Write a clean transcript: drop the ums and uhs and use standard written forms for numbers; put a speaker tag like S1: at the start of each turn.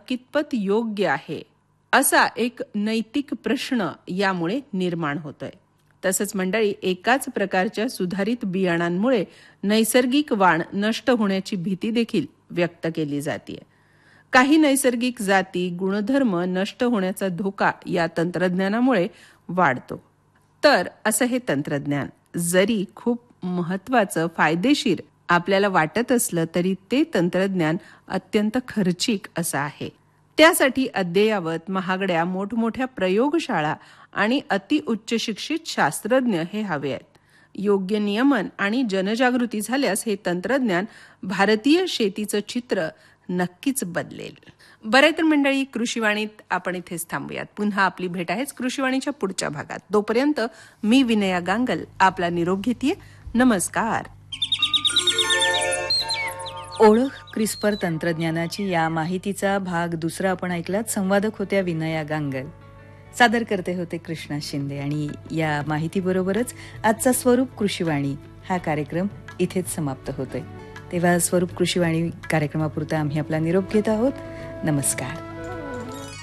S1: कितपत योग्य आहे असा एक नैतिक प्रश्न यामुळे निर्माण होतोय. तसंच मंडळी, एकाच प्रकारच्या सुधारित बियाणांमुळे नैसर्गिक वाण नष्ट होण्याची भीती देखील व्यक्त केली जाते. काही नैसर्गिक जाती, गुणधर्म नष्ट होण्याचा धोका या तंत्रज्ञानामुळे वाढतो. तर असं हे तंत्रज्ञान जरी खूप महत्वाचं, फायदेशीर आपल्याला वाटत असलं तरी ते तंत्रज्ञान अत्यंत खर्चिक असं आहे. त्यासाठी अद्ययावत, महागड्या, मोठमोठ्या प्रयोगशाळा आणि अतिउच्च शिक्षित शास्त्रज्ञ हे हवे आहेत. योग्य नियमन आणि जनजागृती झाल्यास हे तंत्रज्ञान भारतीय शेतीचं चित्र नक्कीच बदलेल. बरं तर मंडळी, कृषीवाणीत आपण इथेच थांबूयात. पुन्हा आपली भेट आहेच कृषीवाणीच्या पुढच्या भागात. तोपर्यंत मी विनया गांगल आपला निरोप घेतेय. नमस्कार.
S2: ओळख क्रिस्पर तंत्रज्ञानाची या माहितीचा भाग दुसरा आपण ऐकलात. संवादक होत्या विनया गांगल, सादर करते होते कृष्णा शिंदे. आणि या माहितीबरोबरच आजचा स्वरूप कृषीवाणी हा कार्यक्रम इथेच समाप्त होतोय. तेव्हा स्वरूप कृषीवाणी कार्यक्रमापुरता आम्ही आपला निरोप घेत आहोत. नमस्कार.